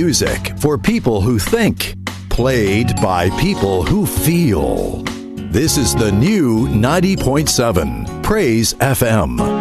music for people who think, played by people who feel. This is the new 90.7 Praise FM.